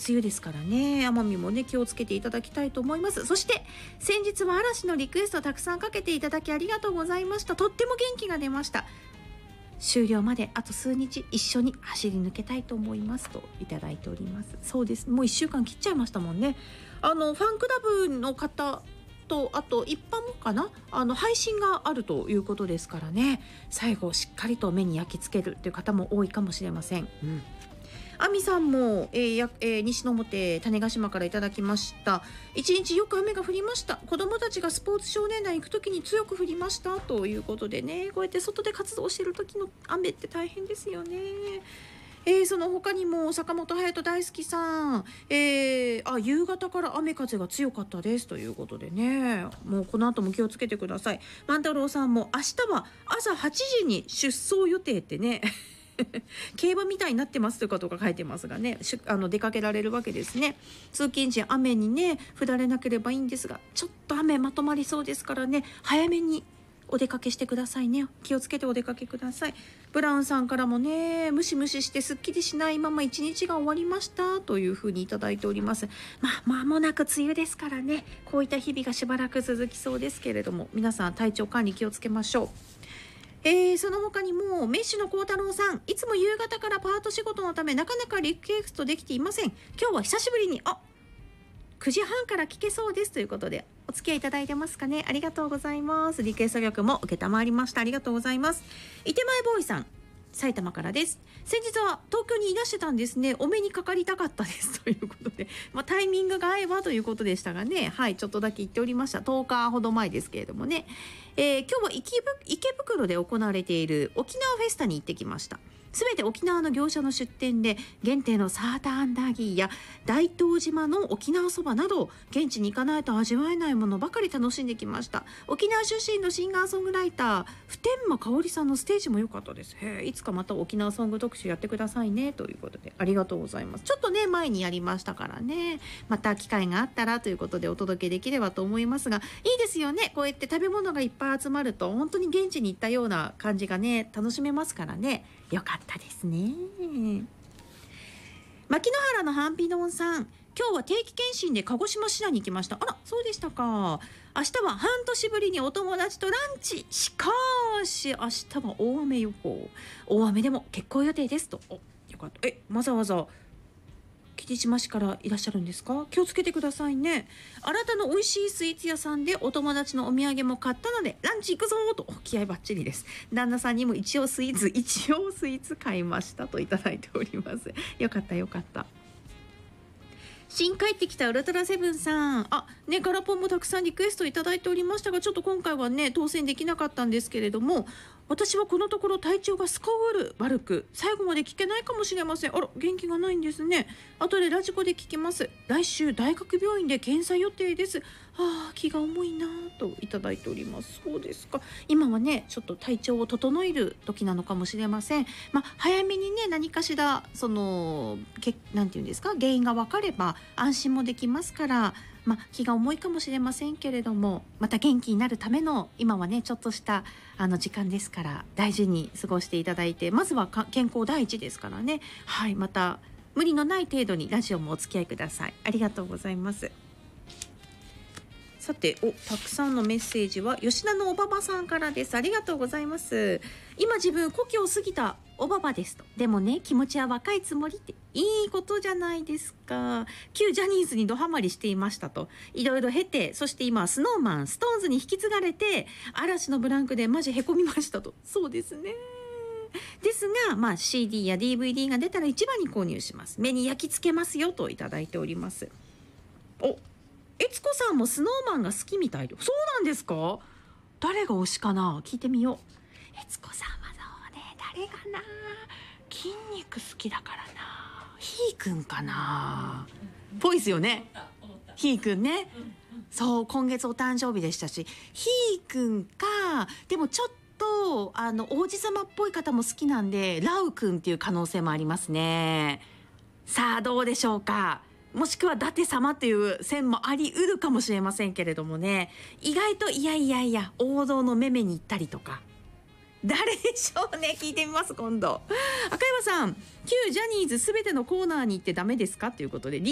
雨ですからね、奄美もね気をつけていただきたいと思います。そして先日は嵐のリクエストたくさんかけていただきありがとうございました。とっても元気が出ました。終了まであと数日一緒に走り抜けたいと思いますといただいております。そうです、もう1週間切っちゃいましたもんね。ファンクラブの方とあと一般もかな、配信があるということですからね、最後しっかりと目に焼き付けるという方も多いかもしれません。亜美さんも、西の表種子島からいただきました。一日よく雨が降りました。子どもたちがスポーツ少年団行くときに強く降りましたということでね、こうやって外で活動している時の雨って大変ですよね。その他にも坂本勇人大好きさん、夕方から雨風が強かったですということでね、もうこの後も気をつけてください。万太郎さんも明日は朝8時に出走予定ってね競馬みたいになってますということが書いてますがね、出かけられるわけですね。通勤時雨にね降られなければいいんですが、ちょっと雨まとまりそうですからね、早めにお出かけしてくださいね。気をつけてお出かけください。ブラウンさんからもね、ムシムシしてすっきりしないまま一日が終わりましたというふうにいただいております。間もなく梅雨ですからね、こういった日々がしばらく続きそうですけれども、皆さん体調管理気をつけましょう。その他にもメッシュの幸太郎さん、いつも夕方からパート仕事のためなかなかリクエストできていません。今日は久しぶりに9時半から聞けそうですということでお付き合いいただいてますかね。ありがとうございます。リクエスト曲も承りました。ありがとうございます。いてまえボーイさん、埼玉からです。先日は東京にいらしてたんですね。お目にかかりたかったですということで、タイミングが合えばということでしたがね、はい、ちょっとだけ言っておりました。10日ほど前ですけれどもね、今日は池袋で行われている沖縄フェスタに行ってきました。すべて沖縄の業者の出店で、限定のサーターアンダーギーや大東島の沖縄そばなど、現地に行かないと味わえないものばかり楽しんできました。沖縄出身のシンガーソングライター普天間香織さんのステージも良かったです。いつかまた沖縄ソング特集やってくださいねということで、ありがとうございます。ちょっとね前にやりましたからね、また機会があったらということでお届けできればと思いますが、いいですよね、こうやって食べ物がいっぱい集まると本当に現地に行ったような感じがね楽しめますからね、よかったですね。牧之原のハンピドンさん、今日は定期検診で鹿児島市内に行きました。あら、そうでしたか。明日は半年ぶりにお友達とランチ。しかし明日は大雨予報。大雨でも結構予定ですと。よかった。わざわざ霧島市からいらっしゃるんですか。気をつけてくださいね。新たな美味しいスイーツ屋さんでお友達のお土産も買ったのでランチ行くぞと、気合バッチリです。旦那さんにも一応スイーツ買いましたといただいております。よかったよかった。新帰ってきたウルトラセブンさん、ガラポンもたくさんリクエストいただいておりましたが、ちょっと今回はね当選できなかったんですけれども、私はこのところ体調がすこぶる悪く、最後まで聞けないかもしれません。元気がないんですね。後でラジコで聞きます。来週大学病院で検査予定です。気が重いなといただいております。そうですか。今はねちょっと体調を整える時なのかもしれません。早めにね何かしらなんていうんですか、原因が分かれば安心もできますから、気が重いかもしれませんけれども、また元気になるための今はねちょっとした時間ですから、大事に過ごしていただいて、まずは健康第一ですからね。はい、また無理のない程度にラジオもお付き合いください。ありがとうございます。さて、たくさんのメッセージは吉田のおばばさんからです。ありがとうございます。今自分故郷を過ぎたおばばですと。でもね気持ちは若いつもりっていいことじゃないですか。旧ジャニーズにドハマりしていましたと。いろいろ経て、そして今はスノーマンストーンズに引き継がれて、嵐のブランクでマジへこみましたと。そうですね。ですが、CD や DVD が出たら一番に購入します。目に焼き付けますよといただいております。悦子さんもスノーマンが好きみたいで。そうなんですか。誰が推しかな、聞いてみよう。悦子さんはそうね、誰かな。筋肉好きだからな。ひーくんかな。ぽいですよね。ひーくんね。そう、今月お誕生日でしたし、ひーくんか。でもちょっと王子様っぽい方も好きなんで、ラウくんっていう可能性もありますね。さあどうでしょうか。もしくは伊達様っていう線もありうるかもしれませんけれどもね、意外といや王道のめめに行ったりとか、誰でしょうね。聞いてみます今度。赤山さん、旧ジャニーズすべてのコーナーに行ってダメですかということで、